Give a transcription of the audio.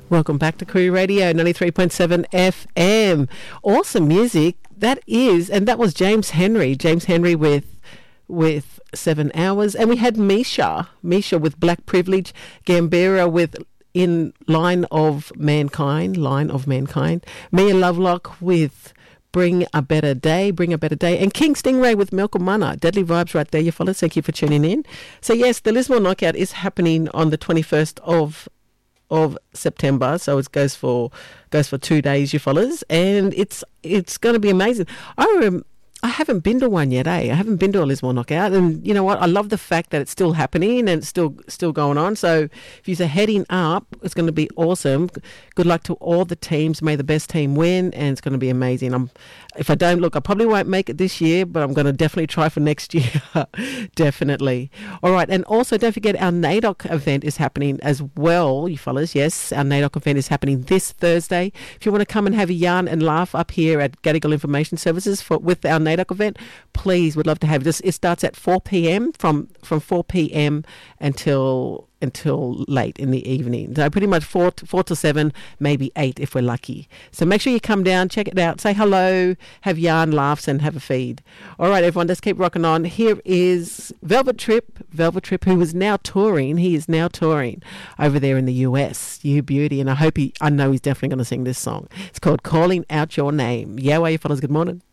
Welcome back to Koori Radio 93.7 FM. Awesome music. That was James Henry. James Henry with 7 Hours. And we had Misha with Black Privilege, Gambira with In Line of Mankind, Mia Lovelock with Bring a Better Day, and King Stingray with Malcolm Mana. Deadly vibes right there, you fellas. Thank you for tuning in. So yes, the Lismore Knockout is happening on the 21st of September, so it goes for 2 days, you fellas, and it's going to be amazing. I haven't been to one yet, I haven't been to a Lismore Knockout, and you know what? I love the fact that it's still happening and it's still going on. So if you're heading up, it's going to be awesome. Good luck to all the teams. May the best team win, and it's going to be amazing. If I don't look, I probably won't make it this year, but I'm going to definitely try for next year. Definitely. All right, and also don't forget our NAIDOC event is happening as well, you fellas. Yes, our NAIDOC event is happening this Thursday. If you want to come and have a yarn and laugh up here at Gadigal Information Services with our NAIDOC event, please, would love to have this. It starts at 4 p.m. from 4 p.m. until late in the evening. So pretty much 4 to 7, maybe 8 if we're lucky. So make sure you come down, check it out, say hello, have yarn, laughs, and have a feed. All right, everyone, let's keep rocking on. Here is Velvet Trip, who is now touring. He is now touring over there in the US. You beauty. And I know he's definitely going to sing this song. It's called Calling Out Your Name. Yeah, well, you fellas, good morning.